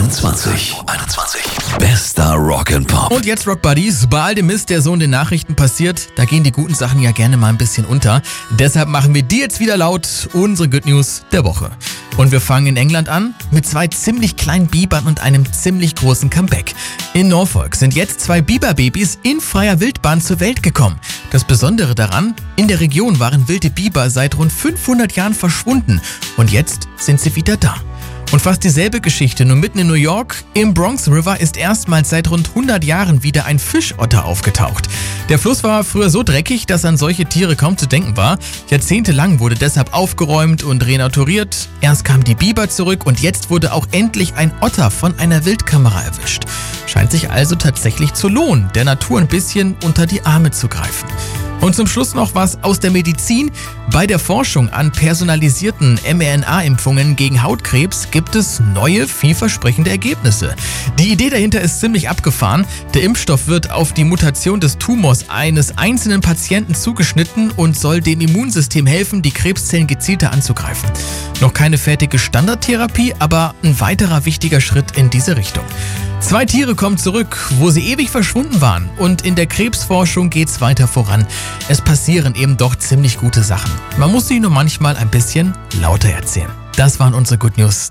21. Bester Rock'n'Pop. Und jetzt Rock Buddies. Bei all dem Mist, der so in den Nachrichten passiert, da gehen die guten Sachen ja gerne mal ein bisschen unter. Deshalb machen wir die jetzt wieder laut, unsere Good News der Woche. Und wir fangen in England an mit 2 ziemlich kleinen Bibern und einem ziemlich großen Comeback. In Norfolk sind jetzt 2 Biberbabys in freier Wildbahn zur Welt gekommen. Das Besondere daran, in der Region waren wilde Biber seit rund 500 Jahren verschwunden und jetzt sind sie wieder da. Und fast dieselbe Geschichte, nur mitten in New York. Im Bronx River ist erstmals seit rund 100 Jahren wieder ein Fischotter aufgetaucht. Der Fluss war früher so dreckig, dass an solche Tiere kaum zu denken war. Jahrzehntelang wurde deshalb aufgeräumt und renaturiert. Erst kamen die Biber zurück und jetzt wurde auch endlich ein Otter von einer Wildkamera erwischt. Scheint sich also tatsächlich zu lohnen, der Natur ein bisschen unter die Arme zu greifen. Und zum Schluss noch was aus der Medizin. Bei der Forschung an personalisierten mRNA-Impfungen gegen Hautkrebs gibt es neue, vielversprechende Ergebnisse. Die Idee dahinter ist ziemlich abgefahren. Der Impfstoff wird auf die Mutation des Tumors eines einzelnen Patienten zugeschnitten und soll dem Immunsystem helfen, die Krebszellen gezielter anzugreifen. Noch keine fertige Standardtherapie, aber ein weiterer wichtiger Schritt in diese Richtung. 2 Tiere kommen zurück, wo sie ewig verschwunden waren. Und in der Krebsforschung geht's weiter voran. Es passieren eben doch ziemlich gute Sachen. Man muss sie nur manchmal ein bisschen lauter erzählen. Das waren unsere Good News